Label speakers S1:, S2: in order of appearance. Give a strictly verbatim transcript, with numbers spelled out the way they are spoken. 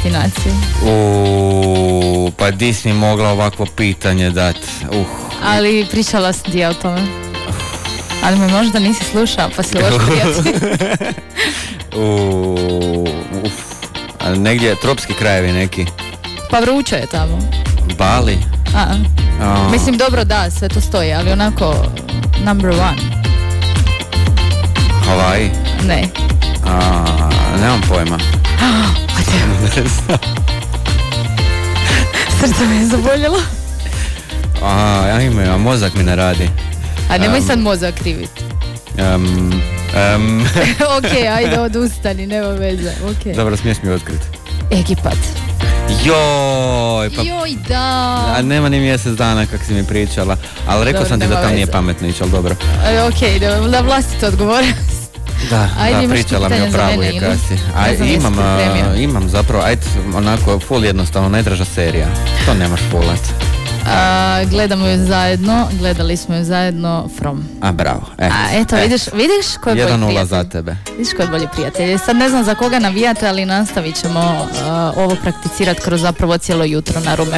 S1: destinaciji?
S2: U, pa di si mi mogla ovakvo pitanje dati? Uh.
S1: Ali pričala sam ti o tome. Ali me možda nisi slušao, pa si loš prijatelj.
S2: Uf, negdje tropski krajevi neki.
S1: Pa vruće je tamo.
S2: Bali?
S1: A, oh. Mislim, dobro, da, sve to stoji, ali onako number one.
S2: Hawaii?
S1: Ne.
S2: A, nemam pojma. Ne znam.
S1: Srce me je zaboljelo.
S2: A, ja imam, a mozak mi ne radi.
S1: A nemoj
S2: um,
S1: sad mozak kriviti.
S2: Um, um.
S1: Ok, ajde, odustani, nema veze. Okay.
S2: Dobro, smiješ mi otkriti.
S1: Egipat.
S2: Joj, pa...
S1: Joj, da.
S2: A nema ni mjesec dana kak si mi pričala. Ali rekao sam ti da tam nije pametno ići, ali dobro.
S1: E, ok, da, da vlastito odgovorim.
S2: Da,
S1: ajde,
S2: da, pričala mi o pravu je kasi. Aj, imam, uh, imam zapravo, ajde, onako, full jednostavno, najdraža serija. To nemaš fullat.
S1: A, gledamo ju zajedno, gledali smo ju zajedno From.
S2: A, bravo. E,
S1: A, eto,
S2: e.
S1: vidiš, vidiš ko je bolji
S2: jedan nula
S1: prijatelj.
S2: za tebe.
S1: Vidiš ko je bolji prijatelj. Sad ne znam za koga navijate, ali nastavit ćemo uh, ovo prakticirati kroz zapravo cijelo jutro na Rume